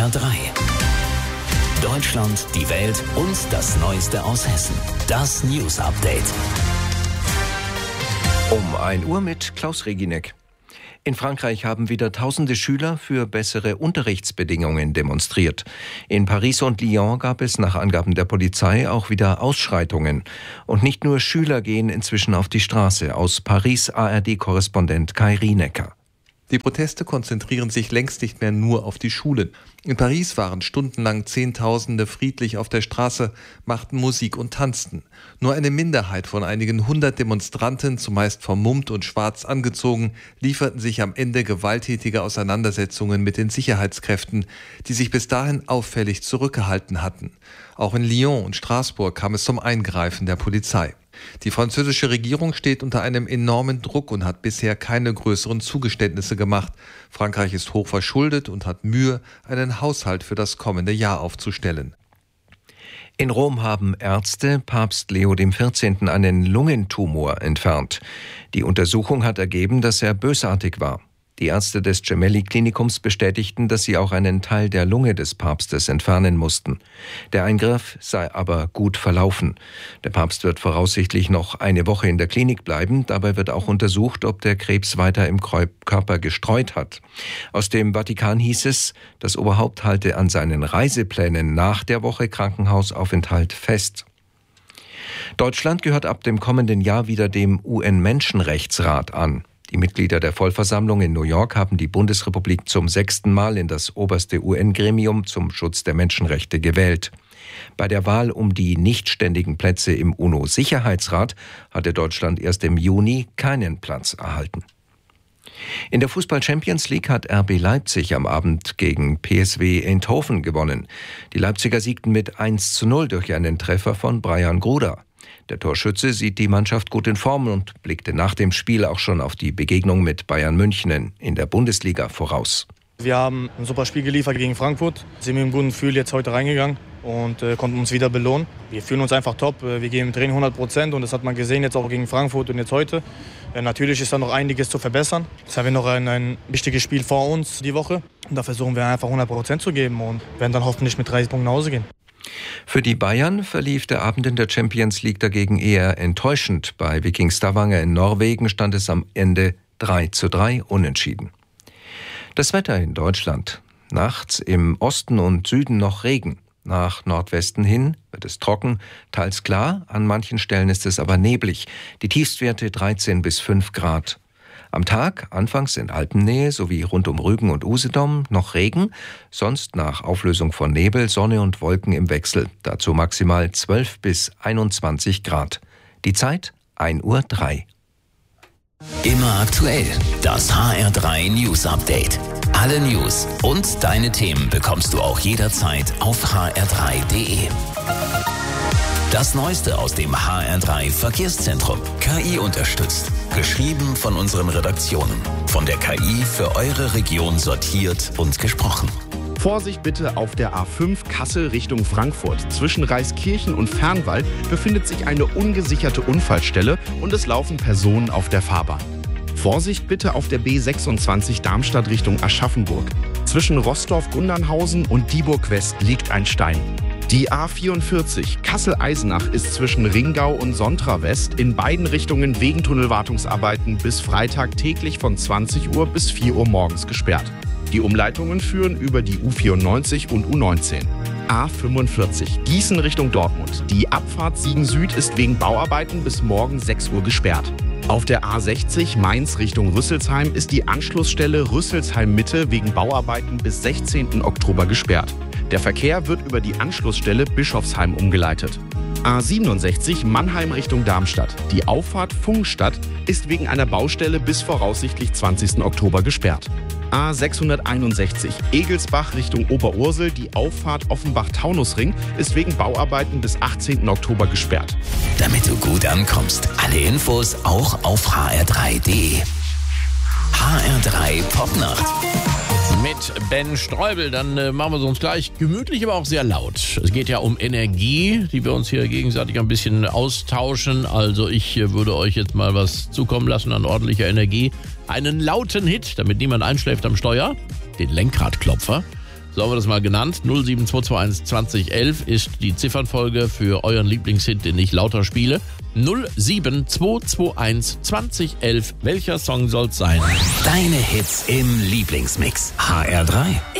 HR3. Deutschland, die Welt und das Neueste aus Hessen. Das News Update. Um 1 Uhr mit Klaus Reginek. In Frankreich haben wieder tausende Schüler für bessere Unterrichtsbedingungen demonstriert. In Paris und Lyon gab es nach Angaben der Polizei auch wieder Ausschreitungen. Und nicht nur Schüler gehen inzwischen auf die Straße. Aus Paris ARD-Korrespondent Kai Rienecker. Die Proteste konzentrieren sich längst nicht mehr nur auf die Schulen. In Paris waren stundenlang Zehntausende friedlich auf der Straße, machten Musik und tanzten. Nur eine Minderheit von einigen 100 Demonstranten, zumeist vermummt und schwarz angezogen, lieferten sich am Ende gewalttätige Auseinandersetzungen mit den Sicherheitskräften, die sich bis dahin auffällig zurückgehalten hatten. Auch in Lyon und Straßburg kam es zum Eingreifen der Polizei. Die französische Regierung steht unter einem enormen Druck und hat bisher keine größeren Zugeständnisse gemacht. Frankreich ist hoch verschuldet und hat Mühe, einen Haushalt für das kommende Jahr aufzustellen. In Rom haben Ärzte Papst Leo XIV. Einen Lungentumor entfernt. Die Untersuchung hat ergeben, dass er bösartig war. Die Ärzte des Gemelli-Klinikums bestätigten, dass sie auch einen Teil der Lunge des Papstes entfernen mussten. Der Eingriff sei aber gut verlaufen. Der Papst wird voraussichtlich noch eine Woche in der Klinik bleiben. Dabei wird auch untersucht, ob der Krebs weiter im Körper gestreut hat. Aus dem Vatikan hieß es, das Oberhaupt halte an seinen Reiseplänen nach der Woche Krankenhausaufenthalt fest. Deutschland gehört ab dem kommenden Jahr wieder dem UN-Menschenrechtsrat an. Die Mitglieder der Vollversammlung in New York haben die Bundesrepublik zum 6. Mal in das oberste UN-Gremium zum Schutz der Menschenrechte gewählt. Bei der Wahl um die nichtständigen Plätze im UNO-Sicherheitsrat hatte Deutschland erst im Juni keinen Platz erhalten. In der Fußball-Champions League hat RB Leipzig am Abend gegen PSV Eindhoven gewonnen. Die Leipziger siegten mit 1:0 durch einen Treffer von Brian Gruder. Der Torschütze sieht die Mannschaft gut in Form und blickte nach dem Spiel auch schon auf die Begegnung mit Bayern München in der Bundesliga voraus. Wir haben ein super Spiel geliefert gegen Frankfurt, sind mit einem guten Gefühl jetzt heute reingegangen und konnten uns wieder belohnen. Wir fühlen uns einfach top, wir geben im Training 100% und das hat man gesehen jetzt auch gegen Frankfurt und jetzt heute. Natürlich ist da noch einiges zu verbessern. Jetzt haben wir noch ein wichtiges Spiel vor uns die Woche und da versuchen wir einfach 100% zu geben und werden dann hoffentlich mit 30 Punkten nach Hause gehen. Für die Bayern verlief der Abend in der Champions League dagegen eher enttäuschend. Bei Viking Stavanger in Norwegen stand es am Ende 3:3 unentschieden. Das Wetter in Deutschland. Nachts im Osten und Süden noch Regen. Nach Nordwesten hin wird es trocken, teils klar, an manchen Stellen ist es aber neblig. Die Tiefstwerte 13 bis 5 Grad. Am Tag, anfangs in Alpennähe sowie rund um Rügen und Usedom, noch Regen, sonst nach Auflösung von Nebel, Sonne und Wolken im Wechsel. Dazu maximal 12 bis 21 Grad. Die Zeit 1:03 Uhr. Immer aktuell, das HR3 News Update. Alle News und deine Themen bekommst du auch jederzeit auf hr3.de. Das Neueste aus dem HR3 Verkehrszentrum. KI unterstützt. Geschrieben von unseren Redaktionen. Von der KI für eure Region sortiert und gesprochen. Vorsicht bitte auf der A5 Kassel Richtung Frankfurt. Zwischen Reiskirchen und Fernwald befindet sich eine ungesicherte Unfallstelle und es laufen Personen auf der Fahrbahn. Vorsicht bitte auf der B26 Darmstadt Richtung Aschaffenburg. Zwischen Rossdorf-Gundernhausen und Dieburg-West liegt ein Stein. Die A44 Kassel-Eisenach ist zwischen Ringau und Sontra-West in beiden Richtungen wegen Tunnelwartungsarbeiten bis Freitag täglich von 20 Uhr bis 4 Uhr morgens gesperrt. Die Umleitungen führen über die U94 und U19. A45 Gießen Richtung Dortmund. Die Abfahrt Siegen Süd ist wegen Bauarbeiten bis morgen 6 Uhr gesperrt. Auf der A60 Mainz Richtung Rüsselsheim ist die Anschlussstelle Rüsselsheim Mitte wegen Bauarbeiten bis 16. Oktober gesperrt. Der Verkehr wird über die Anschlussstelle Bischofsheim umgeleitet. A67 Mannheim Richtung Darmstadt. Die Auffahrt Pfungstadt ist wegen einer Baustelle bis voraussichtlich 20. Oktober gesperrt. A661 Egelsbach Richtung Oberursel. Die Auffahrt Offenbach-Taunusring ist wegen Bauarbeiten bis 18. Oktober gesperrt. Damit du gut ankommst, alle Infos auch auf hr3.de. HR3 Popnacht. Mit Ben Streubel, dann machen wir es uns gleich gemütlich, aber auch sehr laut. Es geht ja um Energie, die wir uns hier gegenseitig ein bisschen austauschen. Also ich würde euch jetzt mal was zukommen lassen an ordentlicher Energie. Einen lauten Hit, damit niemand einschläft am Steuer. Den Lenkradklopfer. So haben wir das mal genannt. 07221 2011 ist die Ziffernfolge für euren Lieblingshit, den ich lauter spiele. 07221 2011. Welcher Song soll's sein? Deine Hits im Lieblingsmix. HR3.